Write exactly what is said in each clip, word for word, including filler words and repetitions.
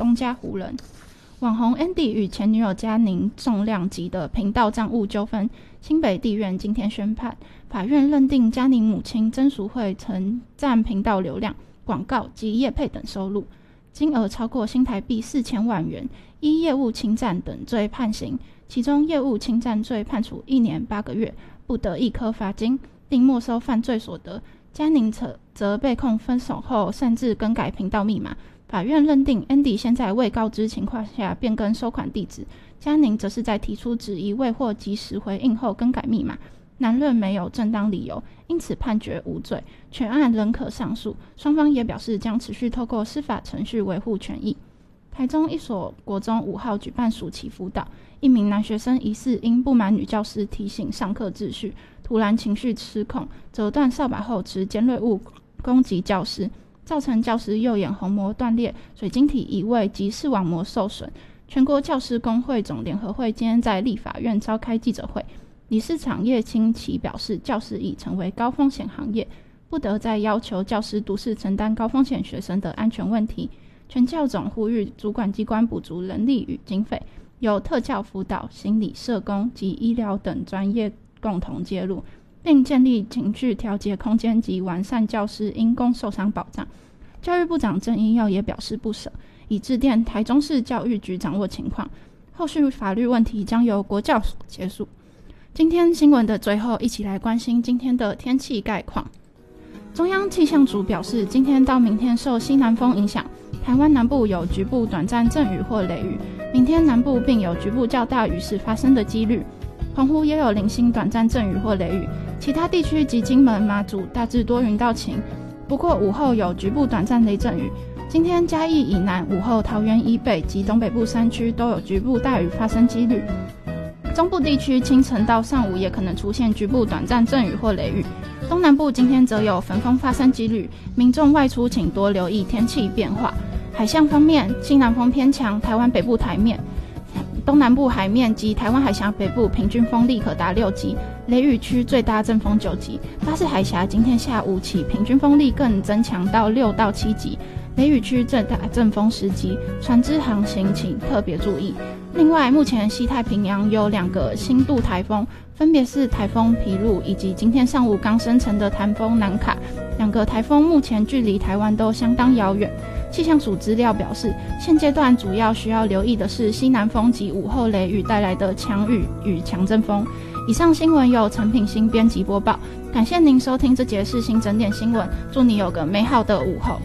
公家湖人。网红 Andy 与前女友嘉宁重量级的频道账务纠纷，新北地院今天宣判，法院认定嘉宁母亲曾淑慧曾占频道流量、广告及业配等收入，金额超过新台币四千万元，依业务侵占等罪判刑，其中业务侵占罪判处一年八个月，不得一科罚金，并没收犯罪所得。嘉宁则被控分手后擅自更改频道密码。法院认定 Andy 先在未告知情况下变更收款地址，嘉宁则是在提出质疑未获及时回应后更改密码，男论没有正当理由，因此判决无罪，全案仍可上诉。双方也表示将持续透过司法程序维护权益。台中一所国中五号举办暑期辅导，一名男学生疑似因不满女教师提醒上课秩序，突然情绪失控，折断扫把后持尖锐物攻击教师，造成教师右眼虹膜断裂、水晶体移位及视网膜受损。全国教师工会总联合会今天在立法院召开记者会，理事长叶清奇表示，教师已成为高风险行业，不得再要求教师独自承担高风险学生的安全问题。全教总呼吁主管机关补足人力与经费，由特教辅导、心理、社工及医疗等专业共同介入，并建立情绪调节空间及完善教师因公受伤保障。教育部长郑英耀也表示不舍，已致电台中市教育局掌握情况，后续法律问题将由国教署结束。今天新闻的最后，一起来关心今天的天气概况。中央气象署表示，今天到明天受西南风影响，台湾南部有局部短暂阵雨或雷雨，明天南部并有局部较大雨势发生的几率，澎湖也有零星短暂阵雨或雷雨，其他地区及金门、马祖大致多云到晴，不过午后有局部短暂雷阵雨。今天嘉义以南、午后桃园以北及东北部山区都有局部大雨发生几率，中部地区清晨到上午也可能出现局部短暂阵雨或雷雨，东南部今天则有焚风发生几率，民众外出请多留意天气变化。海象方面，西南风偏强，台湾北部台面、东南部海面及台湾海峡北部平均风力可达六级，雷雨区最大阵风九级。巴士海峡今天下午起平均风力更增强到六到七级，雷雨区最大阵风十级，船只航行请特别注意。另外，目前西太平洋有两个轻度台风，分别是台风皮鲁以及今天上午刚生成的台风南卡，两个台风目前距离台湾都相当遥远。气象署资料表示，现阶段主要需要留意的是西南风及午后雷雨带来的强雨与强阵风。以上新闻由陈品欣编辑播报，感谢您收听这节世新整点新闻，祝你有个美好的午后。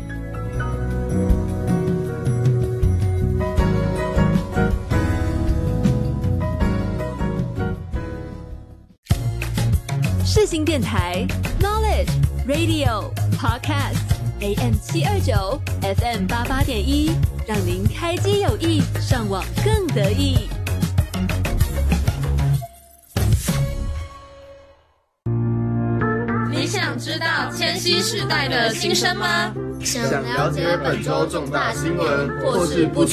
世新电台 Knowledge Radio Podcast A M 七二九 F M 八八点一，让您开机有益，上网更得意。 你想知道千禧世代的心声吗？ 想了解本周重大新闻，或是不